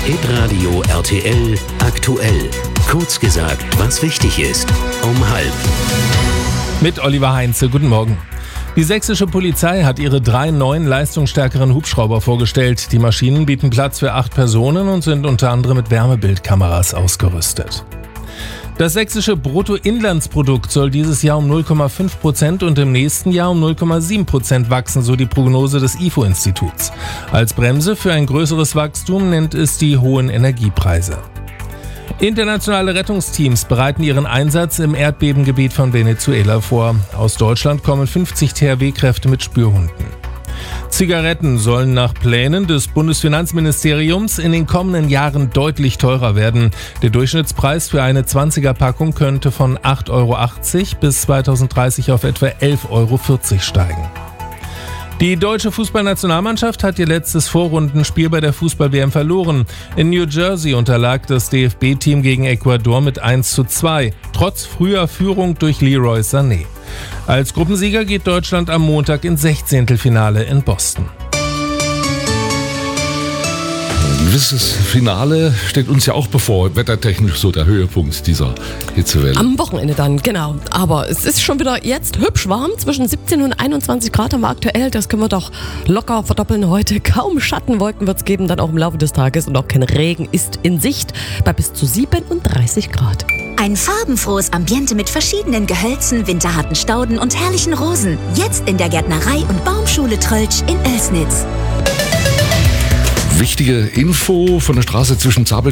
Hitradio RTL aktuell. Kurz gesagt, was wichtig ist. Um 12:30. Mit Oliver Heinze, guten Morgen. Die sächsische Polizei hat ihre 3 neuen leistungsstärkeren Hubschrauber vorgestellt. Die Maschinen bieten Platz für 8 Personen und sind unter anderem mit Wärmebildkameras ausgerüstet. Das sächsische Bruttoinlandsprodukt soll dieses Jahr um 0,5% und im nächsten Jahr um 0,7% wachsen, so die Prognose des IFO-Instituts. Als Bremse für ein größeres Wachstum nennt es die hohen Energiepreise. Internationale Rettungsteams bereiten ihren Einsatz im Erdbebengebiet von Venezuela vor. Aus Deutschland kommen 50 THW-Kräfte mit Spürhunden. Zigaretten sollen nach Plänen des Bundesfinanzministeriums in den kommenden Jahren deutlich teurer werden. Der Durchschnittspreis für eine 20er-Packung könnte von 8,80 € bis 2030 auf etwa 11,40 € steigen. Die deutsche Fußballnationalmannschaft hat ihr letztes Vorrundenspiel bei der Fußball-WM verloren. In New Jersey unterlag das DFB-Team gegen Ecuador mit 1:2, trotz früher Führung durch Leroy Sané. Als Gruppensieger geht Deutschland am Montag ins 16. in Boston. Ein gewisses Finale steht uns ja auch bevor, wettertechnisch so der Höhepunkt dieser Hitzewelle. Am Wochenende dann, genau. Aber es ist schon wieder jetzt hübsch warm, zwischen 17 und 21 Grad haben wir aktuell. Das können wir doch locker verdoppeln heute. Kaum Schattenwolken wird es geben, dann auch im Laufe des Tages und auch kein Regen ist in Sicht bei bis zu 37 Grad. Ein farbenfrohes Ambiente mit verschiedenen Gehölzen, winterharten Stauden und herrlichen Rosen. Jetzt in der Gärtnerei- und Baumschule Tröltsch in Oelsnitz. Wichtige Info von der Straße zwischen